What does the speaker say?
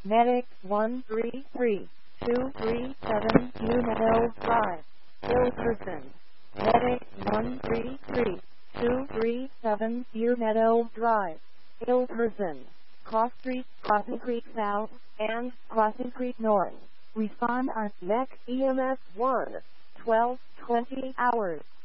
Medic 133237 Meadow Drive, Ilkerson. Medic 133237 Meadow Drive, Ilkerson. Cross Street, Crossing Creek South, and Crossing Creek North. Respond on MEC EMS 1, 12, 20 hours.